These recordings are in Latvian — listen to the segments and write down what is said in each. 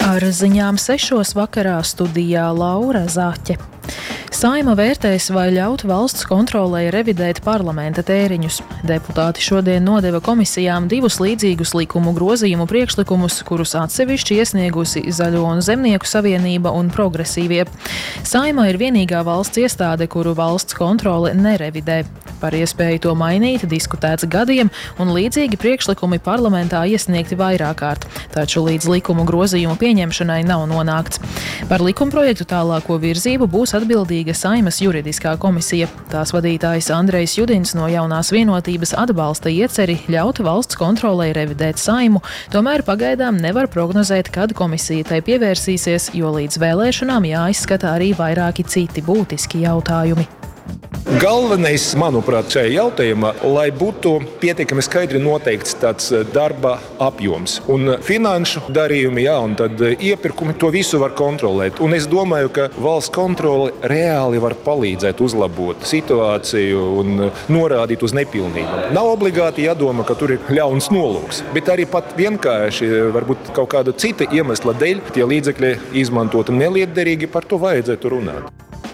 Ar ziņām 6 vakarā studijā Laura Zaķe. Saeima vērtēs, vai ļaut valsts kontrolei revidēt parlamenta tēriņus. Deputāti šodien nodeva komisijām 2 līdzīgus likumu grozījumu priekšlikumus, kurus atsevišķi iesniegusi Zaļo un Zemnieku savienība un progresīvie. Saeima ir vienīgā valsts iestāde, kuru valsts kontrole nerevidē. Par iespēju to mainīt diskutēts gadiem, un līdzīgi priekšlikumi parlamentā iesniegti vairāk kārt, taču līdz likumu grozījumu pieņemšanai nav nonākts. Par likumprojektu tālāko virzību būs atbildīga Saeimas juridiskā komisija. Tās vadītājs Andrejs Judins no Jaunās vienotības atbalsta ieceri ļaut valsts kontrolei revidēt Saeimu, tomēr pagaidām nevar prognozēt, kad komisija tai pievērsīsies, jo līdz vēlēšanām jāizskata arī vairāki citi būtiski jautājumi. Galvenais, manuprāt, šajā jautājumā, lai būtu pietiekami skaidri noteikts tāds darba apjoms un finanšu darījumi, un tad iepirkumi, to visu var kontrolēt. Un es domāju, ka valsts kontrole reāli var palīdzēt uzlabot situāciju un norādīt uz nepilnībām. Nav obligāti jādomā, ka tur ir ļauns nolūks, bet arī pat vienkārši varbūt kaut kāda cita iemesla dēļ tie līdzekļi izmantoti nelietderīgi, par to vajadzētu runāt.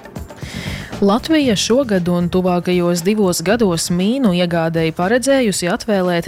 Latvija šogad un tuvākajos 2 gados mīnu iegādēji paredzējusi atvēlēt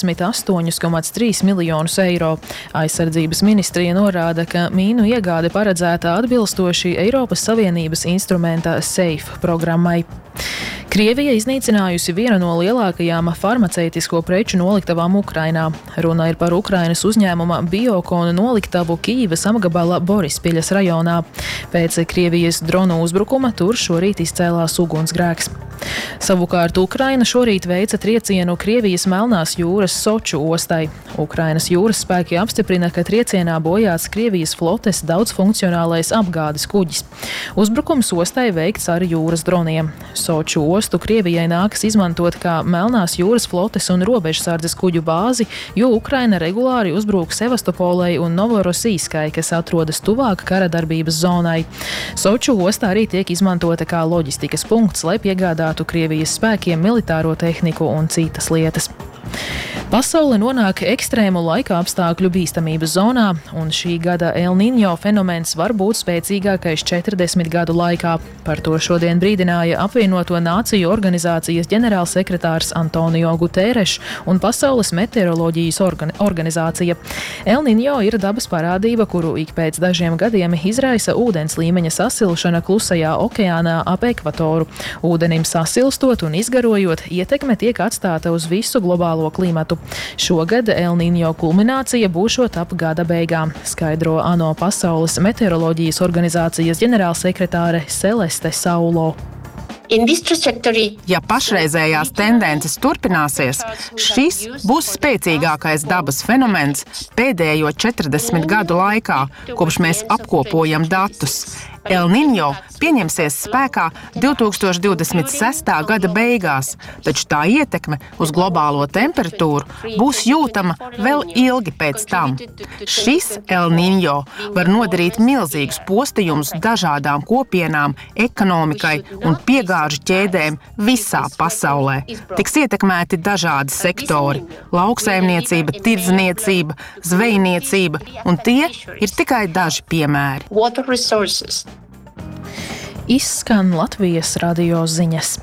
28,3 miljonus eiro. Aizsardzības ministrija norāda, ka mīnu iegāde paredzēta atbilstoši Eiropas Savienības instrumenta SAFE programmai. Krievija iznīcinājusi vienu no lielākajām farmaceitisko preču noliktavām Ukrainā. Runa ir par Ukrainas uzņēmuma Biokona noliktavu Kijivas apgabala Borispiļas rajonā. Pēc Krievijas dronu uzbrukuma tur šorīt izcēlās ugunsgrēks. Savukārt Ukraina šorīt veica triecienu Krievijas Melnās jūras Soču ostai. Ukrainas jūras spēki apstiprina, ka triecienā bojāts Krievijas flotes daudzfunkcionālais apgādes kuģis. Uzbrukums ostai veikts ar jūras droniem. Soču ostu Krievijai nākas izmantot kā Melnās jūras flotes un robežsardzes kuģu bāzi, jo Ukraina regulāri uzbrūk Sevastopolei un Novorosijskai, kas atrodas tuvāk kara darbības zonai. Soču ostā arī tiek izmantota kā loģistikas punkts, lai piegādātu Krievijas spēkiem militāro tehniku un citas lietas. Pasaule nonāk ekstrēmu laika apstākļu bīstamības zonā, un šī gada El Niño fenomens var būt spēcīgākais 40 gadu laikā. Par to šodien brīdināja Apvienoto Nāciju organizācijas ģenerālsekretārs Antonio Guterres un Pasaules meteoroloģijas organizācija. El Niño ir dabas parādība, kuru ik pēc dažiem gadiem izraisa ūdens līmeņa sasilšana Klusajā okeānā ap ekvatoru. Ūdenim sasilstot un izgarojot, ietekme tiek atstāta uz visu globālo klimatu. Šogad El Niño kulminācija būšot ap gada beigām, skaidro ANO Pasaules meteoroloģijas organizācijas ģenerālsekretāre Celeste Saulo. Ja pašreizējās tendences turpināsies, šis būs spēcīgākais dabas fenomens pēdējo 40 gadu laikā, kopš mēs apkopojam datus. El Niño pieņemsies spēkā 2026. gada beigās, taču tā ietekme uz globālo temperatūru būs jūtama vēl ilgi pēc tam. Šis El Niño var nodarīt milzīgus postījumus dažādām kopienām, ekonomikai un piegāžu ķēdēm visā pasaulē. Tiks ietekmēti dažādi sektori – lauksaimniecība, tirdzniecība, zvejniecība, un tie ir tikai daži piemēri. Izskan Latvijas radio ziņas.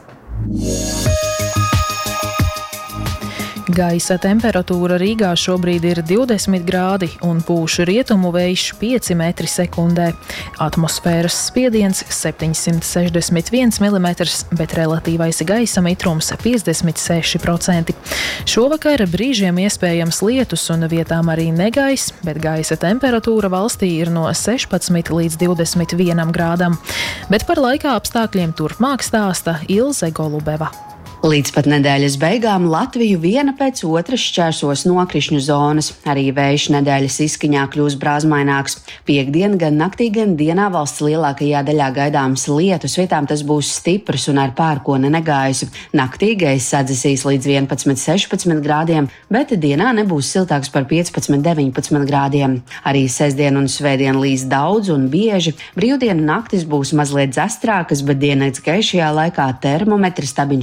Gaisa temperatūra Rīgā šobrīd ir 20 grādi un pūš rietumu vējš 5 metri sekundē. Atmosfēras spiediens 761 mm, bet relatīvais gaisa mitrums 56%. Šovakar brīžiem iespējams lietus un vietām arī negaiss, bet gaisa temperatūra valstī ir no 16 līdz 21 grādam. Bet par laika apstākļiem turpmāk stāsta Ilze Golubeva. Līdz pat nedēļas beigām Latviju viena pēc otras šķērsos nokrišņu zonas. Arī vējš nedēļas izskaņā kļūs brāzmaināks. Piektdien gan naktī, gan dienā valsts lielākajā daļā gaidāms lietus, vietām tas būs stiprs un ar pērkona negaisu. Naktī gaiss atdzesīs līdz 11–16 grādiem, bet dienā nebūs siltāks par 15–19 grādiem. Arī sestdien un svētdien līs daudz un bieži. Brīvdienu naktis būs mazliet dzestrākas, bet diennakts gaišajā laikā termometri stabiņš